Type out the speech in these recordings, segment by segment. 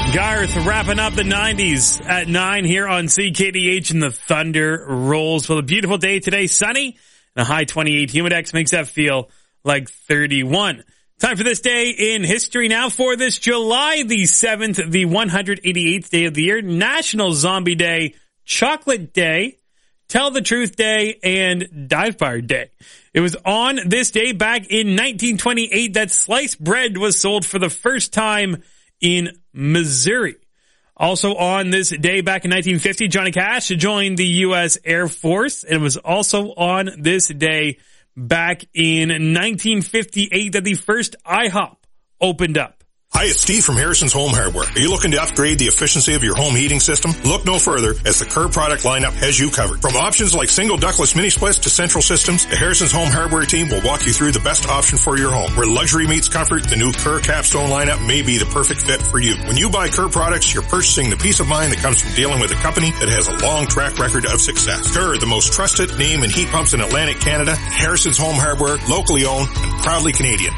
Garth wrapping up the 90s at 9 here on CKDH, and the thunder rolls. Well, a beautiful day today, sunny, and a high 28. Humidex makes that feel like 31. Time for this day in history now. For this July the 7th, the 188th day of the year, National Zombie Day, Chocolate Day, Tell the Truth Day, and Dive Bar Day. It was on this day back in 1928 that sliced bread was sold for the first time in Missouri. Also on this day back in 1950, Johnny Cash joined the U.S. Air Force. And it was also on this day back in 1958 that the first IHOP opened up. Hi, it's Steve from Harrison's Home Hardware. Are you looking to upgrade the efficiency of your home heating system? Look no further, as the Kerr product lineup has you covered. From options like single ductless mini splits to central systems, the Harrison's Home Hardware team will walk you through the best option for your home. Where luxury meets comfort, the new Kerr Capstone lineup may be the perfect fit for you. When you buy Kerr products, you're purchasing the peace of mind that comes from dealing with a company that has a long track record of success. Kerr, the most trusted name in heat pumps in Atlantic Canada. Harrison's Home Hardware, locally owned and proudly Canadian.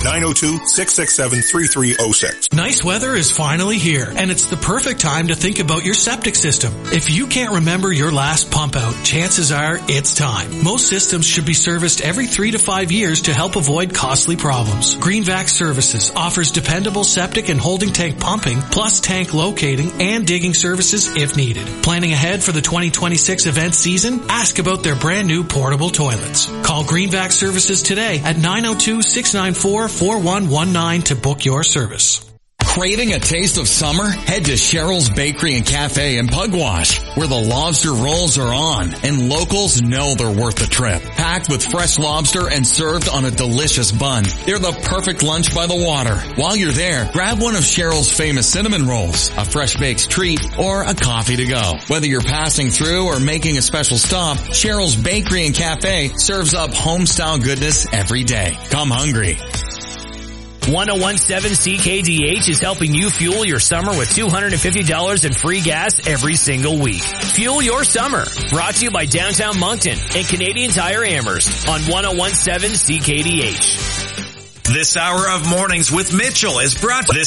902-667-3306. Nice weather is finally here, and it's the perfect time to think about your septic system. If you can't remember your last pump out, chances are it's time. Most systems should be serviced every 3 to 5 years to help avoid costly problems. Greenvac Services offers dependable septic and holding tank pumping, plus tank locating and digging services if needed. Planning ahead for the 2026 event season? Ask about their brand new portable toilets. Call Greenvac Services today at 902-694-4119 to book your service. Craving a taste of summer? Head to Cheryl's Bakery and Cafe in Pugwash, where the lobster rolls are on, and locals know they're worth the trip. Packed with fresh lobster and served on a delicious bun, they're the perfect lunch by the water. While you're there, grab one of Cheryl's famous cinnamon rolls, a fresh baked treat, or a coffee to go. Whether you're passing through or making a special stop, Cheryl's Bakery and Cafe serves up home-style goodness every day. Come hungry. 1017 CKDH is helping you fuel your summer with $250 in free gas every single week. Fuel your summer. Brought to you by Downtown Moncton and Canadian Tire Amherst on 1017 CKDH. This hour of Mornings with Mitchell is brought to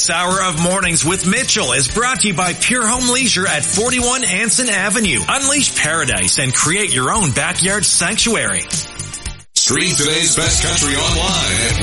you by Pure Home Leisure at 41 Anson Avenue. Unleash paradise and create your own backyard sanctuary. Stream today's best country online at